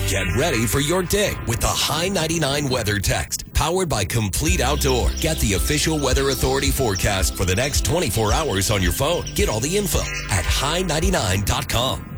Get ready for your day with the High 99 Weather Text. Powered by Complete Outdoor. Get the official Weather Authority forecast for the next 24 hours on your phone. Get all the info at high99.com.